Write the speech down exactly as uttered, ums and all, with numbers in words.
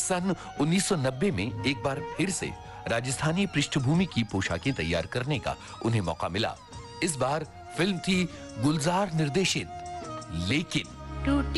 सन उन्नीस सौ नब्बे में एक बार फिर से राजस्थानी पृष्ठभूमि की पोशाकें तैयार करने का उन्हें मौका मिला। इस बार फिल्म थी गुलजार निर्देशित लेकिन।